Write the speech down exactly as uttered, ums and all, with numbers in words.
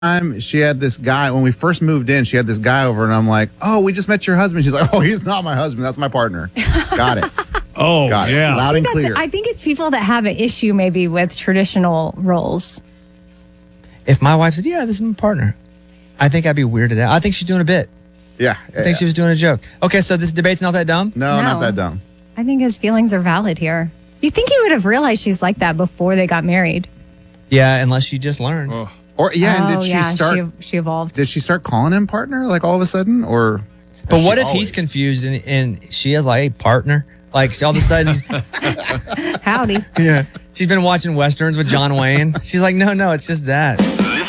time she had this guy, when we first moved in, she had this guy over, and I'm like, oh, we just met your husband. She's like, oh, he's not my husband. That's my partner. Got it. Oh, Got it. yeah. Loud I and think, that's, clear. I think it's people that have an issue maybe with traditional roles. If my wife said, yeah, this is my partner, I think I'd be weirded out. I think she's doing a bit. Yeah. I think she was doing a joke. Okay, so this debate's not that dumb? No, No. not that dumb. I think his feelings are valid here. You think he would have realized she's like that before they got married? Yeah, unless she just learned. Oh. Or yeah, and oh, did she yeah, start? She, she evolved. Did she start calling him partner like all of a sudden, or? But has what she if he's always? confused and, and she has like a partner? Like all of a sudden, Howdy. yeah, she's been watching westerns with John Wayne. She's like, no, no, it's just that.